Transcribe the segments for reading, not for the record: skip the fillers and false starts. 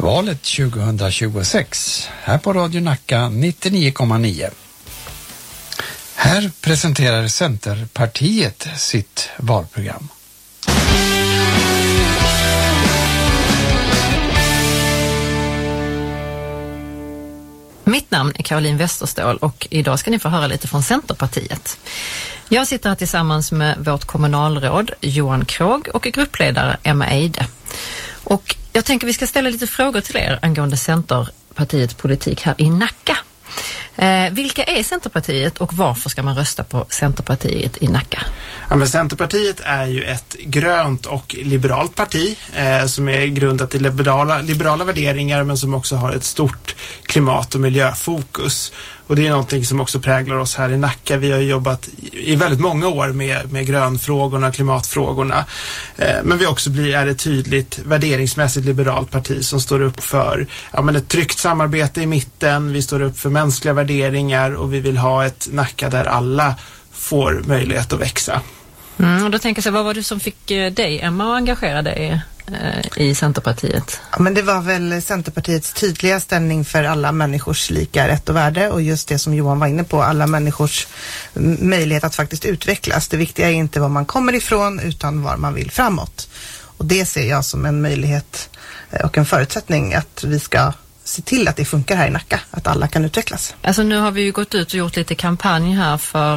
Valet 2026 här på Radio Nacka 99,9. Här presenterar Centerpartiet sitt valprogram. Mitt namn är Caroline Westerståhl och idag ska ni få höra lite från Centerpartiet. Jag sitter här tillsammans med vårt kommunalråd Johan Krog och gruppledare Emma Eide. Och jag tänker vi ska ställa lite frågor till er angående Centerpartiets politik här i Nacka. Vilka är Centerpartiet och varför ska man rösta på Centerpartiet i Nacka? Ja, men Centerpartiet är ju ett grönt och liberalt parti som är grundat i liberala värderingar men som också har ett stort klimat- och miljöfokus. Och det är någonting som också präglar oss här i Nacka. Vi har jobbat i väldigt många år med grönfrågorna, klimatfrågorna. Men vi också är ett tydligt värderingsmässigt liberalt parti som står upp för ett tryggt samarbete i mitten. Vi står upp för mänskliga värderingar och vi vill ha ett Nacka där alla får möjlighet att växa. Och då tänker jag, vad var det som fick dig, Emma, att engagera dig i Centerpartiet? Ja, men det var väl Centerpartiets tydliga ställning för alla människors lika rätt och värde och just det som Johan var inne på, alla människors möjlighet att faktiskt utvecklas. Det viktiga är inte var man kommer ifrån utan var man vill framåt. Och det ser jag som en möjlighet och en förutsättning att vi ska se till att det funkar här i Nacka, att alla kan utvecklas. Alltså nu har vi ju gått ut och gjort lite kampanj här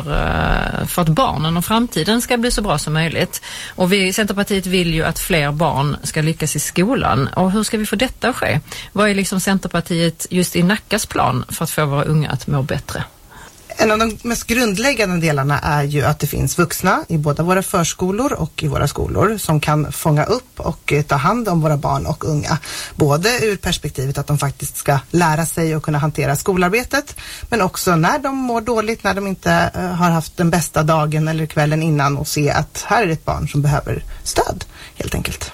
för att barnen och framtiden ska bli så bra som möjligt. Och vi i Centerpartiet vill ju att fler barn ska lyckas i skolan. Och hur ska vi få detta att ske? Vad är liksom Centerpartiet just i Nackas plan för att få våra unga att må bättre? En av de mest grundläggande delarna är ju att det finns vuxna i båda våra förskolor och i våra skolor som kan fånga upp och ta hand om våra barn och unga. Både ur perspektivet att de faktiskt ska lära sig och kunna hantera skolarbetet, men också när de mår dåligt, när de inte har haft den bästa dagen eller kvällen innan och se att här är ett barn som behöver stöd helt enkelt.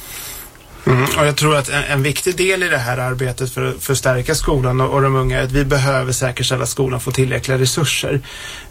Och jag tror att en viktig del i det här arbetet för att förstärka skolan och de unga är att vi behöver säkerställa att skolan får tillräckliga resurser.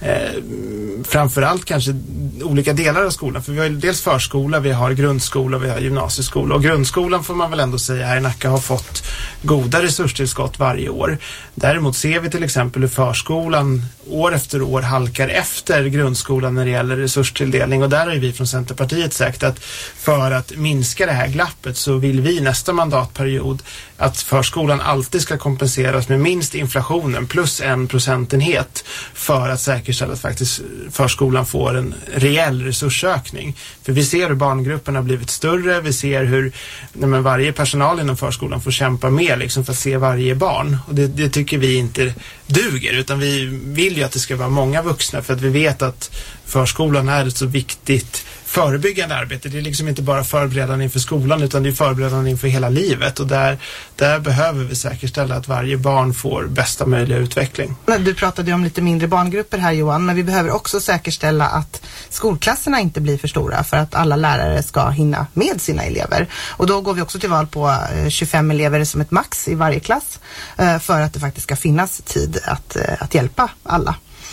Framförallt kanske olika delar av skolan. För vi har dels förskola, vi har grundskola, vi har gymnasieskola. Och grundskolan får man väl ändå säga här i Nacka har fått goda resurstillskott varje år. Däremot ser vi till exempel hur förskolan år efter år halkar efter grundskolan när det gäller resurstilldelning. Och där har vi från Centerpartiet sagt att för att minska det här glappet så vill vi nästa mandatperiod att förskolan alltid ska kompenseras med minst inflationen plus 1 procentenhet för att säkerställa att faktiskt förskolan får en reell resursökning. För vi ser hur barngrupperna har blivit större, vi ser hur varje personal inom förskolan får kämpa med för att se varje barn. Och det tycker vi inte duger, utan vi vill ju att det ska vara många vuxna för att vi vet att förskolan är ett så viktigt förebyggande arbete. Det är inte bara förberedande inför skolan utan det är förberedande inför hela livet och där behöver vi säkerställa att varje barn får bästa möjliga utveckling. Du pratade ju om lite mindre barngrupper här, Johan, men vi behöver också säkerställa att skolklasserna inte blir för stora för att alla lärare ska hinna med sina elever. Och då går vi också till val på 25 elever som ett max i varje klass för att det faktiskt ska finnas tid att hjälpa alla.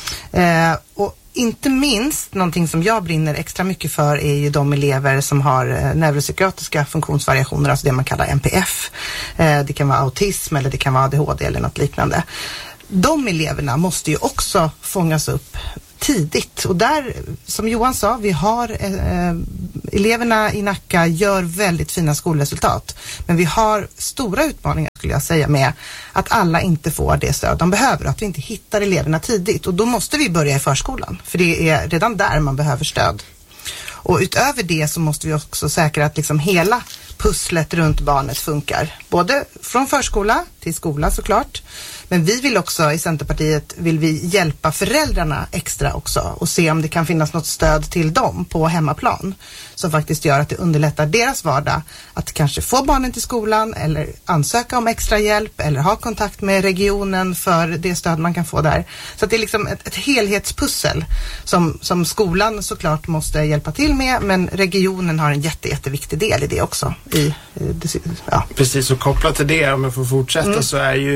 Och inte minst, någonting som jag brinner extra mycket för är ju de elever som har neuropsykiatriska funktionsvariationer, alltså det man kallar NPF. Det kan vara autism eller det kan vara ADHD eller något liknande. De eleverna måste ju också fångas upp tidigt. Och där, som Johan sa, vi har eleverna i Nacka gör väldigt fina skolresultat. Men vi har stora utmaningar, skulle jag säga, med att alla inte får det stöd de behöver. Att vi inte hittar eleverna tidigt. Och då måste vi börja i förskolan. För det är redan där man behöver stöd. Och utöver det så måste vi också säkra att hela pusslet runt barnet funkar. Både från förskola till skola såklart. Men vi vill också i Centerpartiet hjälpa föräldrarna extra också och se om det kan finnas något stöd till dem på hemmaplan som faktiskt gör att det underlättar deras vardag att kanske få barnen till skolan eller ansöka om extra hjälp eller ha kontakt med regionen för det stöd man kan få där. Så att det är ett helhetspussel som skolan såklart måste hjälpa till med, men regionen har en jätteviktig del i det också. Precis, och kopplat till det, om jag får fortsätta, så är ju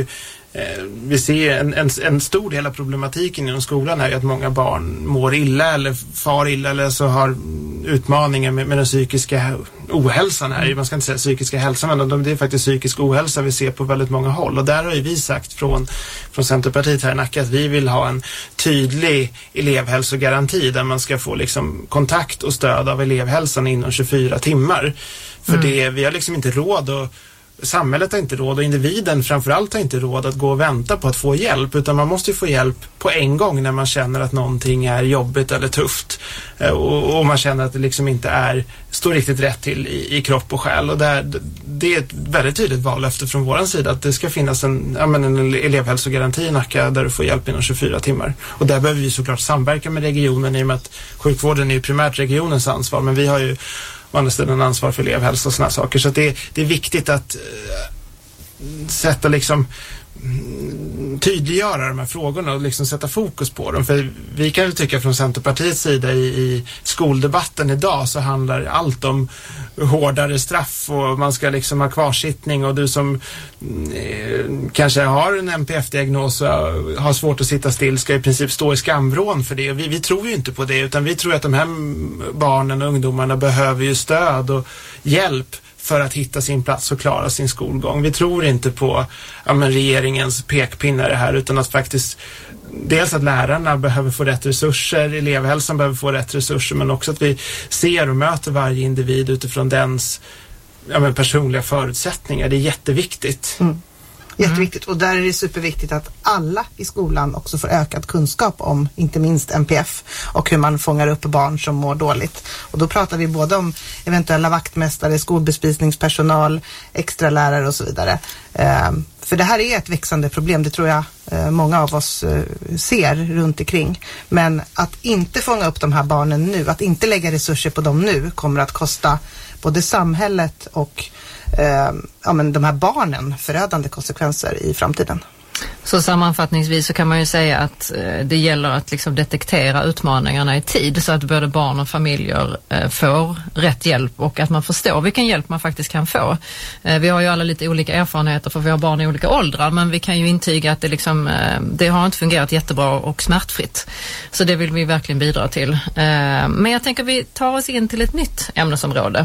Vi ser en stor del av problematiken inom skolan är ju att många barn mår illa eller far illa eller så har utmaningar med den psykiska ohälsan här. Man ska inte säga psykiska hälsan, men det är faktiskt psykisk ohälsa vi ser på väldigt många håll. Och där har ju vi sagt från Centerpartiet här i Nacka att vi vill ha en tydlig elevhälsogaranti där man ska få liksom kontakt och stöd av elevhälsan inom 24 timmar. För vi har liksom inte råd och samhället har inte råd och individen framförallt har inte råd att gå och vänta på att få hjälp, utan man måste ju få hjälp på en gång när man känner att någonting är jobbigt eller tufft och man känner att det liksom inte står riktigt rätt till i kropp och själ. Och det är ett väldigt tydligt vallöfte från våran sida att det ska finnas en elevhälsogaranti i Nacka där du får hjälp inom 24 timmar. Och där behöver vi såklart samverka med regionen i och med att sjukvården är ju primärt regionens ansvar, men vi har ju å andra sidan ansvar för elevhälsa och såna saker. Så att det är viktigt att sätta liksom tydliggöra de här frågorna och liksom sätta fokus på dem. För vi kan ju tycka från Centerpartiets sida i skoldebatten idag så handlar allt om hårdare straff och man ska liksom ha kvarsittning och du som kanske har en NPF-diagnos och har svårt att sitta still ska i princip stå i skamvrån för det. Vi tror ju inte på det, utan vi tror att de här barnen och ungdomarna behöver ju stöd och hjälp för att hitta sin plats och klara sin skolgång. Vi tror inte på regeringens pekpinnar här, utan att faktiskt dels att lärarna behöver få rätt resurser, elevhälsan behöver få rätt resurser, men också att vi ser och möter varje individ utifrån dens personliga förutsättningar. Det är jätteviktigt. Jätteviktigt, och där är det superviktigt att alla i skolan också får ökad kunskap om inte minst NPF och hur man fångar upp barn som mår dåligt. Och då pratar vi både om eventuella vaktmästare, skolbespisningspersonal, extra lärare och så vidare. För det här är ett växande problem, det tror jag många av oss ser runt omkring. Men att inte fånga upp de här barnen nu, att inte lägga resurser på dem nu kommer att kosta både samhället och de här barnen förödande konsekvenser i framtiden. Så sammanfattningsvis så kan man ju säga att det gäller att liksom detektera utmaningarna i tid så att både barn och familjer får rätt hjälp och att man förstår vilken hjälp man faktiskt kan få. Vi har ju alla lite olika erfarenheter för vi har barn i olika åldrar, men vi kan ju intyga att det har inte fungerat jättebra och smärtfritt. Så det vill vi verkligen bidra till. Men jag tänker vi tar oss in till ett nytt ämnesområde.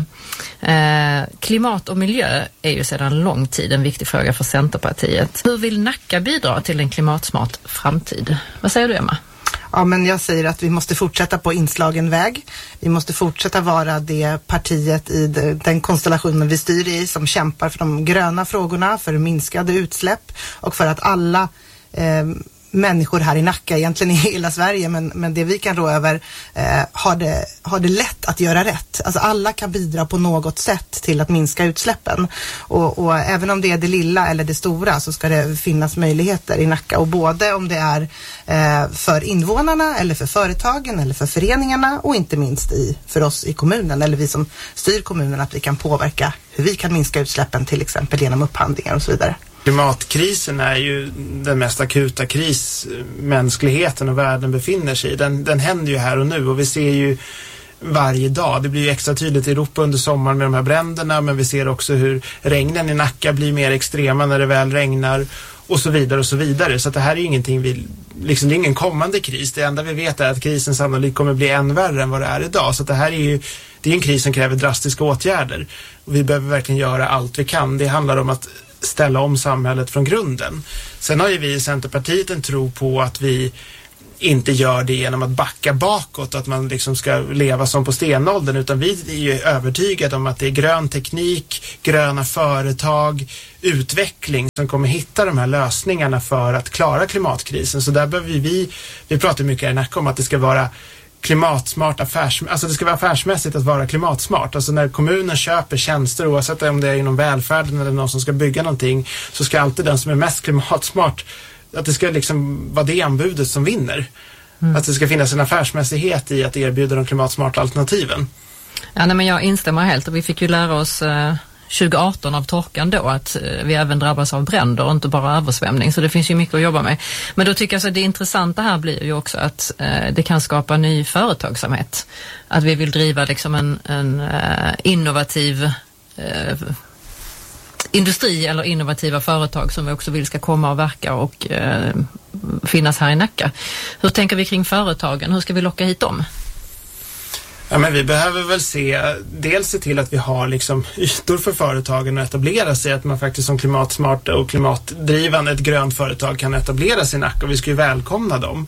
Klimat och miljö är ju sedan lång tid en viktig fråga för Centerpartiet. Hur vill Nacka bidra till en klimatsmart framtid? Vad säger du, Emma? Ja, men jag säger att vi måste fortsätta på inslagen väg. Vi måste fortsätta vara det partiet i den konstellationen vi styr i som kämpar för de gröna frågorna, för minskade utsläpp och för att alla människor här i Nacka, egentligen i hela Sverige, men det vi kan rå över har det lätt att göra rätt. Alltså alla kan bidra på något sätt till att minska utsläppen. Och även om det är det lilla eller det stora så ska det finnas möjligheter i Nacka. Och både om det är för invånarna eller för företagen eller för föreningarna och inte minst för oss i kommunen eller vi som styr kommunen, att vi kan påverka hur vi kan minska utsläppen till exempel genom upphandlingar och så vidare. Klimatkrisen är ju den mest akuta kris mänskligheten och världen befinner sig i. Den händer ju här och nu och vi ser ju varje dag. Det blir ju extra tydligt i Europa under sommaren med de här bränderna, men vi ser också hur regnen i Nacka blir mer extrema när det väl regnar och så vidare och så vidare. Så att det här är ju ingenting det är ingen kommande kris. Det enda vi vet är att krisen sannolikt kommer bli än värre än vad det är idag. Så att det här är en kris som kräver drastiska åtgärder. Och vi behöver verkligen göra allt vi kan. Det handlar om att ställa om samhället från grunden. Sen har ju vi i Centerpartiet en tro på att vi inte gör det genom att backa bakåt, att man liksom ska leva som på stenåldern, utan vi är ju övertygade om att det är grön teknik, gröna företag, utveckling som kommer hitta de här lösningarna för att klara klimatkrisen. Så där behöver vi pratar mycket i Nacka om att det ska vara klimatsmart alltså det ska vara affärsmässigt att vara klimatsmart. Alltså när kommunen köper tjänster, oavsett om det är inom välfärden eller någon som ska bygga någonting, så ska alltid den som är mest klimatsmart, att det ska liksom vara det anbudet som vinner. Att det ska finnas en affärsmässighet i att erbjuda de klimatsmarta alternativen. Ja, men jag instämmer helt, och vi fick ju lära oss 2018 av torkan då att vi även drabbas av bränder och inte bara översvämning, så det finns ju mycket att jobba med. Men då tycker jag så att det intressanta här blir ju också att det kan skapa ny företagsamhet. Att vi vill driva liksom en innovativ industri eller innovativa företag som vi också vill ska komma och verka och finnas här i Nacka. Hur tänker vi kring företagen? Hur ska vi locka hit dem? Ja, men vi behöver väl se till att vi har liksom ytor för företagen att etablera sig, att man faktiskt som klimatsmart och klimatdrivande ett grönt företag kan etablera sig i Nacka, och vi ska ju välkomna dem.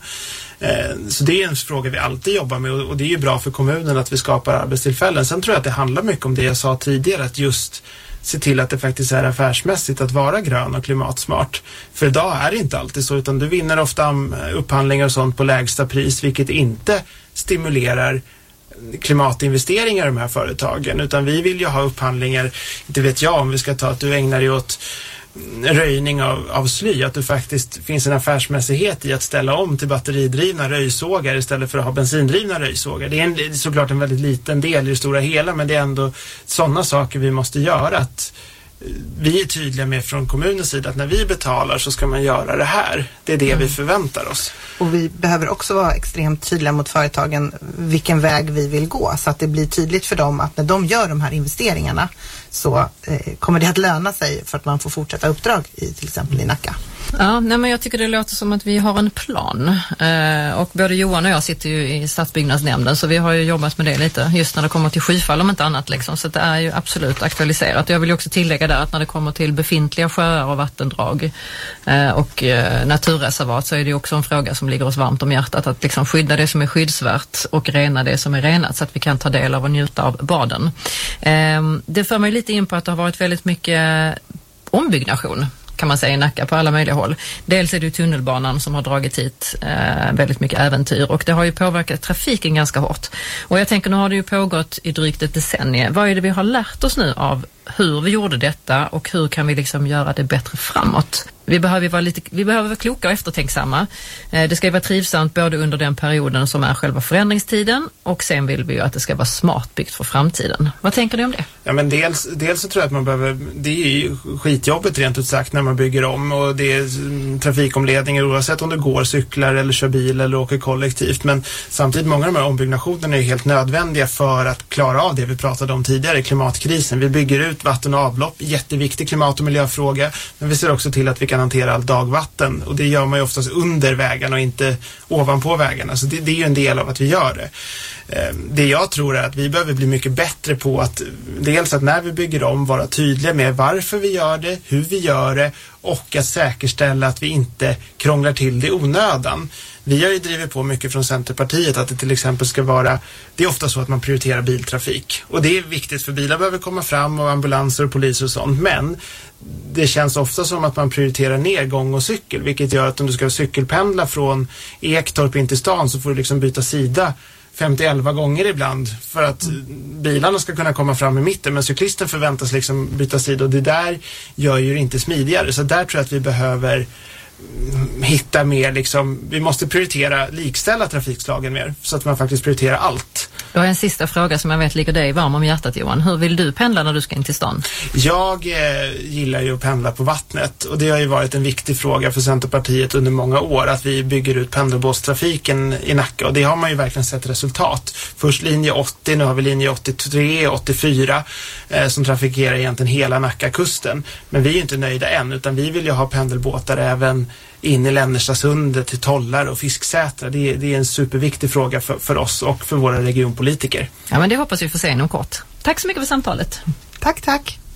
Så det är en fråga vi alltid jobbar med, och det är ju bra för kommunen att vi skapar arbetstillfällen. Sen tror jag att det handlar mycket om det jag sa tidigare, att just se till att det faktiskt är affärsmässigt att vara grön och klimatsmart. För idag är det inte alltid så, utan du vinner ofta upphandlingar och sånt på lägsta pris, vilket inte stimulerar klimatinvesteringar i de här företagen, utan vi vill ju ha upphandlingar, inte vet jag, om vi ska ta att du ägnar dig åt röjning av sly, att det faktiskt finns en affärsmässighet i att ställa om till batteridrivna röjsågar istället för att ha bensindrivna röjsågar. Det är såklart en väldigt liten del i det stora hela, men det är ändå sådana saker vi måste göra, att vi är tydliga med från kommunens sida att när vi betalar så ska man göra det här. Det är det vi förväntar oss. Och vi behöver också vara extremt tydliga mot företagen vilken väg vi vill gå, så att det blir tydligt för dem att när de gör de här investeringarna så kommer det att löna sig för att man får fortsätta uppdrag till exempel i Nacka. Ja, nej, men jag tycker det låter som att vi har en plan. Och både Johan och jag sitter ju i stadsbyggnadsnämnden, så vi har ju jobbat med det lite just när det kommer till skyfall om inte annat liksom. Så det är ju absolut aktualiserat. Jag vill ju också tillägga där att när det kommer till befintliga sjöar och vattendrag och naturreservat, så är det ju också en fråga som ligger oss varmt om hjärtat, att liksom skydda det som är skyddsvärt och rena det som är renat, så att vi kan ta del av och njuta av baden. Det för mig lite in på att det har varit väldigt mycket ombyggnation, kan man säga, i Nacka på alla möjliga håll. Dels är det ju tunnelbanan som har dragit hit väldigt mycket äventyr, och det har ju påverkat trafiken ganska hårt. Och jag tänker, nu har det ju pågått i drygt ett decennium. Vad är det vi har lärt oss nu av hur vi gjorde detta, och hur kan vi liksom göra det bättre framåt? Vi behöver vara kloka och eftertänksamma. Det ska ju vara trivsamt både under den perioden som är själva förändringstiden, och sen vill vi ju att det ska vara smart byggt för framtiden. Vad tänker ni om det? Ja, men dels så tror jag att man behöver, det är ju skitjobbet rent ut sagt när man bygger om, och det är trafikomledningar oavsett om du går, cyklar eller kör bil eller åker kollektivt, men samtidigt många av de här ombyggnationerna är helt nödvändiga för att klara av det vi pratade om tidigare, klimatkrisen. Vi bygger ut vatten och avlopp, jätteviktig klimat- och miljöfråga, men vi ser också till att vi kan hantera allt dagvatten, och det gör man ju oftast under vägarna och inte ovanpå vägarna, så det är ju en del av att vi gör det. Det jag tror är att vi behöver bli mycket bättre på att dels att när vi bygger om vara tydliga med varför vi gör det, hur vi gör det, och att säkerställa att vi inte krånglar till det i onödan. Vi har ju drivit på mycket från Centerpartiet att det till exempel ska vara, det är ofta så att man prioriterar biltrafik, och det är viktigt för bilar behöver komma fram och ambulanser och poliser och sånt, men det känns ofta som att man prioriterar ner gång och cykel, vilket gör att om du ska cykelpendla från Ektorp in till stan så får du liksom byta sida 50-11 gånger ibland för att bilarna ska kunna komma fram i mitten, men cyklisten förväntas liksom byta sida, och det där gör ju inte smidigare. Så där tror jag att vi behöver hitta mer liksom, vi måste prioritera, likställa trafikslagen mer, så att man faktiskt prioriterar allt. Jag har en sista fråga som jag vet ligger dig varm om hjärtat, Johan. Hur vill du pendla när du ska in till stan? Jag gillar ju att pendla på vattnet, och det har ju varit en viktig fråga för Centerpartiet under många år, att vi bygger ut pendelbåtstrafiken i Nacka, och det har man ju verkligen sett resultat. Först linje 80, nu har vi linje 83 och 84 som trafikerar egentligen hela Nacka-kusten. Men vi är inte nöjda än, utan vi vill ju ha pendelbåtar även in i Lännerstasundet till Tollar och Fisksätra. Det är en superviktig fråga för oss och för våra regionpolitiker. Ja, men det hoppas vi får se inom kort. Tack så mycket för samtalet. Tack.